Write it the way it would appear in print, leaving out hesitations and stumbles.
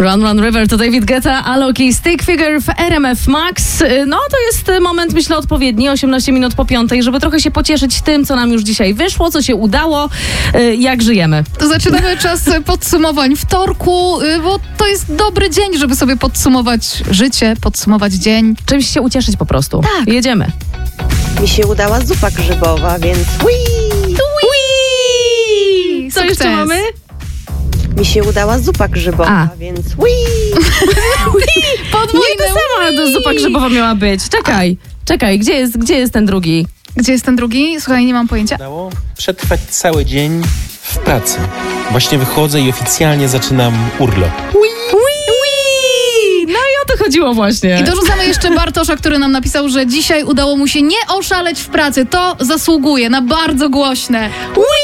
Run River to David Guetta, Alok i Stick Figure w RMF Max. No to jest moment, myślę, odpowiedni, 18 minut po 5, żeby trochę się pocieszyć tym, co nam już dzisiaj wyszło, co się udało, jak żyjemy. To zaczynamy czas podsumowań wtorku, bo to jest dobry dzień, żeby sobie podsumować życie, podsumować dzień. Czymś się ucieszyć po prostu. Tak. Jedziemy. Mi się udała zupa grzybowa, więc Co jeszcze mamy? Mi się udała zupa grzybowa, więc Podwójne Nie, to sama zupa grzybowa miała być. Czekaj, gdzie jest ten drugi? Gdzie jest ten drugi? Słuchaj, nie mam pojęcia. Udało przetrwać cały dzień w pracy. Właśnie wychodzę i oficjalnie zaczynam urlop. No i o to chodziło właśnie. I dorzucamy jeszcze Bartosza, który nam napisał, że dzisiaj udało mu się nie oszaleć w pracy. To zasługuje na bardzo głośne.